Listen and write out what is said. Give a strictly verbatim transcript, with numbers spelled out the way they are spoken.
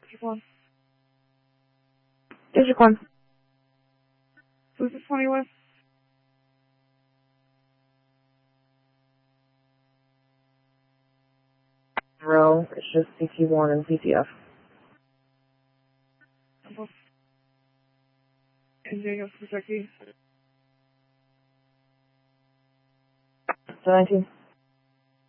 District one. District one. Who's this twenty with? Row, it's just C T one and P T F. And Daniel Spacecki. nineteen.